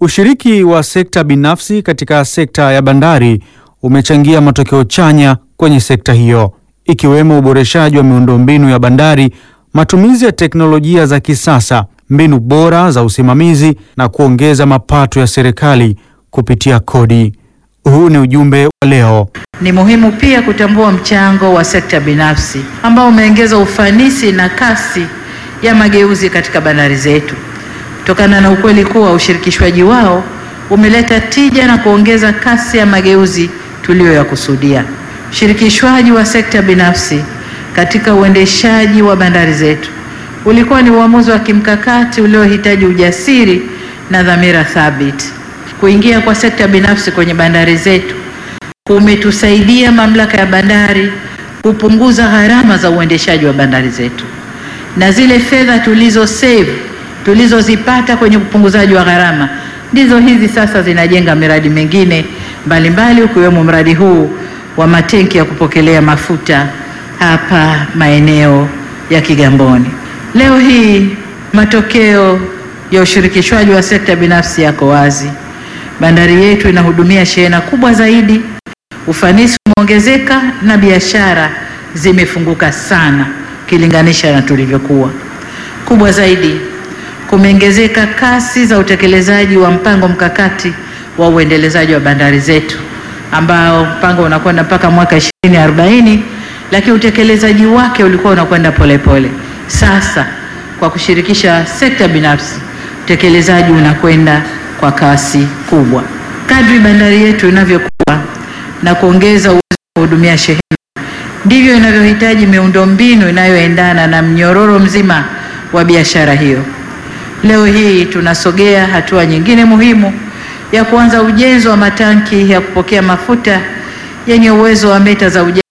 Ushiriki wa sekta binafsi katika sekta ya bandari umechangia matokeo chanya kwenye sekta hiyo, ikiwemo uboreshaji wa miundombinu ya bandari, matumizi ya teknolojia za kisasa, mbinu bora za usimamizi na kuongeza mapato ya serikali kupitia kodi. Huu ni ujumbe wa leo. Ni muhimu pia kutambua mchango wa sekta binafsi ambao umeongeza ufanisi na kasi ya mageuzi katika bandari zetu, kutokana na ukweli kuwa ushirikishwaji wao umeleta tija na kuongeza kasi ya mageuzi tuliyoyakusudia. Ushirikishwaji wa sekta binafsi katika uendeshaji wa bandari zetu ulikuwa ni uamuzi wa kimkakati uliohitaji ujasiri na dhamira thabiti. Kuingia kwa sekta binafsi kwenye bandari zetu kumetusaidia mamlaka ya bandari kupunguza gharama za uendeshaji wa bandari zetu, na zile fedha tulizozipata kwenye upunguzaji wa gharama ndizo hizi sasa zinajenga miradi mingine mbalimbali, ukiwemo mradi huu wa matenki ya kupokelea mafuta hapa maeneo ya Kigamboni. Leo hii matokeo ya ushirikishwaji wa sekta binafsi yako wazi. Bandari yetu inahudumia shehena kubwa zaidi, ufanisi umeongezeka na biashara zimefunguka sana kilinganisha na tulivyokuwa. Kubwa zaidi, kumeongezeka kasi za utekelezaji wa mpango mkakati wa uendelezaji wa bandari zetu, ambao mpango unakwenda mpaka mwaka 2040, lakini utekelezaji wake ulikuwa unakwenda polepole. Sasa kwa kushirikisha sekta binafsi, utekelezaji unakwenda kwa kasi kubwa. Kadri bandari yetu inavyokuwa na kuongeza uwezo wa kuhudumia shehena, ndivyo inavyohitaji miundombinu inayoendana na mnyororo mzima wa biashara hiyo. Leo hii tunasogea hatua nyingine muhimu ya kuanza ujenzi wa matanki ya kupokea mafuta yenye uwezo wa mita za ujazo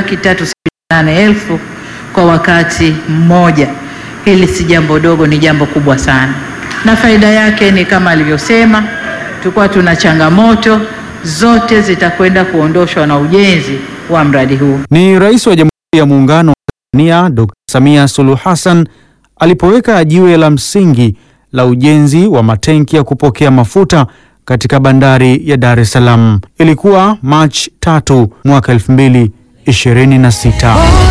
378,000 kwa wakati mmoja. Hili si jambo dogo, ni jambo kubwa sana, na faida yake ni kama alivyosema, tulikuwa tuna changamoto zote zitakwenda kuondoshwa na ujenzi wa mradi huu. Ni Rais wa Jamhuri ya Muungano wa Tanzania Dr. Samia Suluhu Hassan alipoweka jiwe la msingi la ujenzi wa matenki ya kupokea mafuta katika bandari ya Dar es Salaam. Ilikuwa Machi 3 mwaka 2026.